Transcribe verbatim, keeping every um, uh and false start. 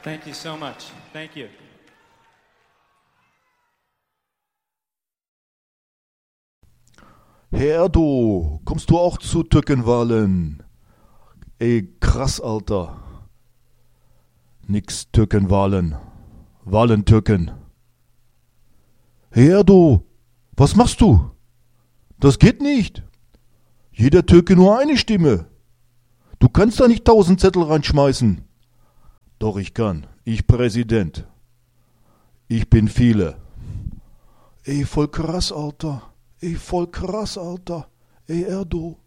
Thank you so much. Thank you. Hey Erdo, kommst du auch zu Türkenwahlen? Ey, krass, Alter. Nix Türkenwahlen. Wahlen Türken. Hey Erdo, was machst du? Das geht nicht. Jeder Türke nur eine Stimme. Du kannst da nicht tausend Zettel reinschmeißen. Doch ich kann. Ich Präsident. Ich bin viele. Ey, voll krass, Alter. Ey, voll krass, Alter. Ey, Erdo.